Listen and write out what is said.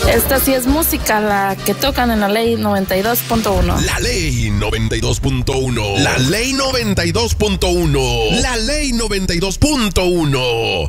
Esta sí es música, la que tocan en la ley 92.1. La ley 92.1. La ley 92.1. La ley 92.1.